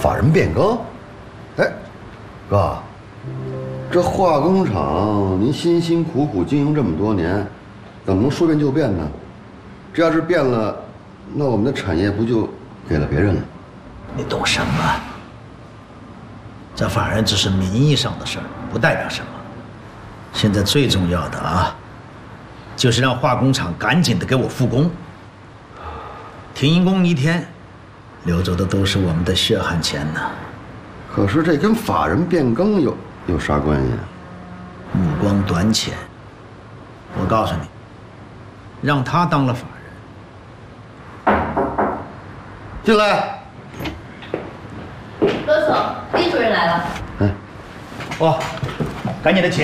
法人变更？哎，哥，这化工厂您辛辛苦苦经营这么多年，怎么能说变就变呢？这要是变了，那我们的产业不就给了别人了？ 你懂什么？这法人只是名义上的事儿，不代表什么。现在最重要的啊，就是让化工厂赶紧的给我复工。停工一天，流走的都是我们的血汗钱呢。 可是这跟法人变更有啥关系啊？ 目光短浅。我告诉你，让他当了法人。 进来。 罗总，李主任来了。 哦，赶紧的请。